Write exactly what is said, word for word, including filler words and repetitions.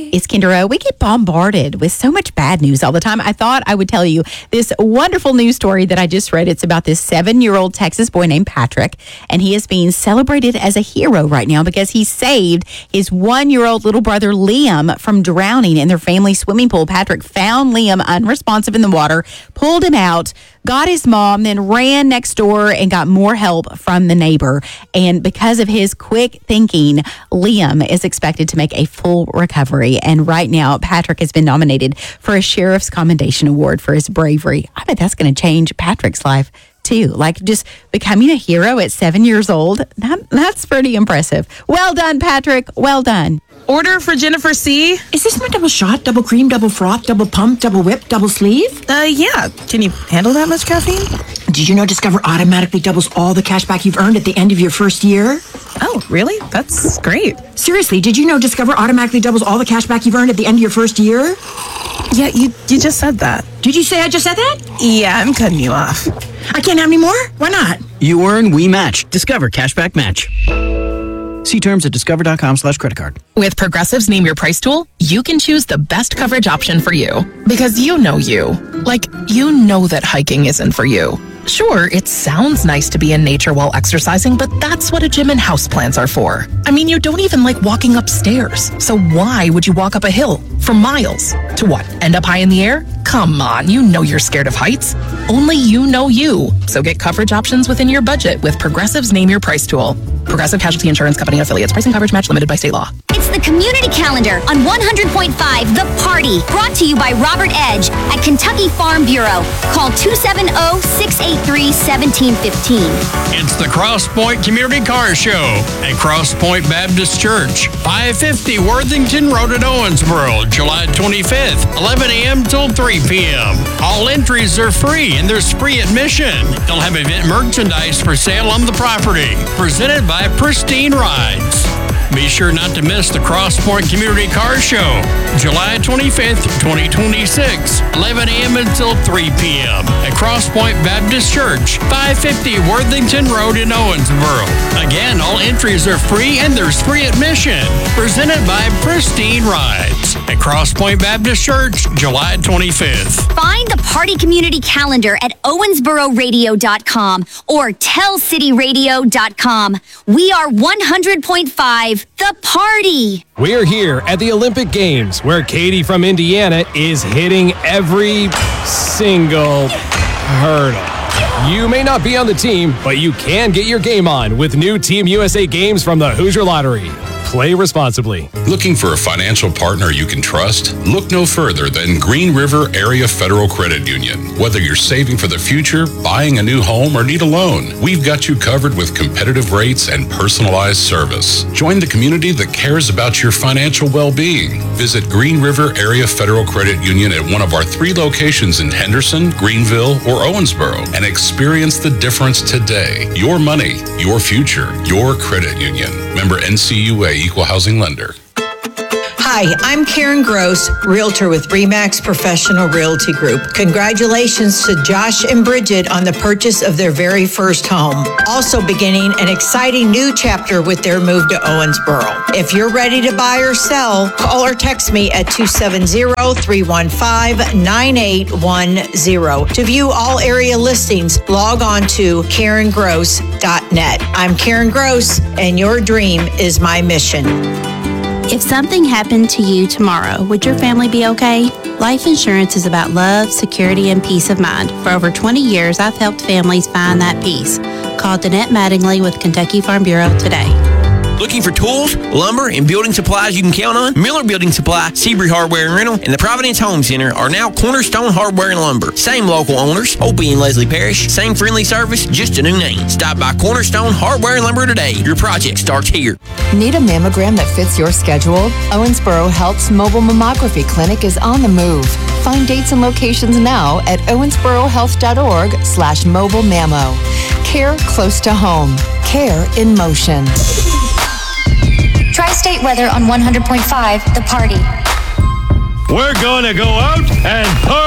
It's Kendra. We get bombarded with so much bad news all the time. I thought I would tell you this wonderful news story that I just read. It's about this seven-year-old Texas boy named Patrick, and he is being celebrated as a hero right now because he saved his one-year-old little brother Liam from drowning in their family swimming pool. Patrick found Liam unresponsive in the water, pulled him out, got his mom, then ran next door and got more help from the neighbor. And because of his quick thinking, Liam is expected to make a full recovery. And right now, Patrick has been nominated for a Sheriff's Commendation Award for his bravery. I bet that's going to change Patrick's life too. Like just becoming a hero at seven years old. That, that's pretty impressive. Well done, Patrick. Well done. Order for Jennifer C. Is this my double shot, double cream, double froth, double pump, double whip, double sleeve? Uh, yeah. Can you handle that much caffeine? Did you know Discover automatically doubles all the cash back you've earned at the end of your first year? Oh, really? That's great. Seriously, did you know Discover automatically doubles all the cash back you've earned at the end of your first year? Yeah, you, you just said that. Did you say I just said that? Yeah, I'm cutting you off. I can't have any more? Why not? You earn, we match. Discover Cashback Match. See terms at discover.com slash credit card. With Progressive's Name Your Price tool, you can choose the best coverage option for you. Because you know you. Like, you know that hiking isn't for you. Sure, it sounds nice to be in nature while exercising, but that's what a gym and houseplants are for. I mean, you don't even like walking upstairs. So why would you walk up a hill for miles? To what, end up high in the air? Come on, you know you're scared of heights. Only you know you. So get coverage options within your budget with Progressive's Name Your Price tool. Progressive Casualty Insurance Company and affiliates. Pricing coverage match limited by state law. It's the Community Calendar on one hundred point five The Party. Brought to you by Robert Edge at Kentucky Farm Bureau. Call two seven zero, six eight three, one seven one five. It's the Cross Point Community Car Show at Cross Point Baptist Church, five fifty Worthington Road at Owensboro, July twenty-fifth, eleven a.m. till three p.m. All entries are free and there's free admission. They'll have event merchandise for sale on the property. Presented by Pristine Rides. Be sure not to miss the Cross Point Community Car Show, July twenty-fifth, twenty twenty-six, eleven a.m. until three p.m. at Cross Point Baptist Church, five fifty Worthington Road in Owensboro. Again, all entries are free and there's free admission. Presented by Pristine Rides at Cross Point Baptist Church, July twenty-fifth. Find the Party Community Calendar at owensboro radio dot com or tell city radio dot com. We are one hundred point five The Party. We're here at the Olympic Games, where Katie from Indiana is hitting every single hurdle. You may not be on the team, but you can get your game on with new Team U S A games from the Hoosier Lottery. Play responsibly. Looking for a financial partner you can trust? Look no further than Green River Area Federal Credit Union. Whether you're saving for the future, buying a new home, or need a loan, we've got you covered with competitive rates and personalized service. Join the community that cares about your financial well-being. Visit Green River Area Federal Credit Union at one of our three locations in Henderson, Greenville, or Owensboro and experience the difference today. Your money, your future, your credit union. Member N C U A Equal Housing Lender. Hi, I'm Karen Gross, Realtor with RE/MAX Professional Realty Group. Congratulations to Josh and Bridget on the purchase of their very first home. Also beginning an exciting new chapter with their move to Owensboro. If you're ready to buy or sell, call or text me at two seven zero, three one five, nine eight one zero. To view all area listings, log on to karen gross dot net. I'm Karen Gross, and your dream is my mission. If something happened to you tomorrow, would your family be okay? Life insurance is about love, security, and peace of mind. For over twenty years, I've helped families find that peace. Call Danette Mattingly with Kentucky Farm Bureau today. Looking for tools, lumber, and building supplies you can count on? Miller Building Supply, Seabury Hardware and Rental, and the Providence Home Center are now Cornerstone Hardware and Lumber. Same local owners, Opie and Leslie Parrish. Same friendly service, just a new name. Stop by Cornerstone Hardware and Lumber today. Your project starts here. Need a mammogram that fits your schedule? Owensboro Health's mobile mammography clinic is on the move. Find dates and locations now at owensborohealth.org slash mobile mammo. Care close to home. Care in motion. Tri-State weather on one hundred point five The Party. We're gonna go out and party.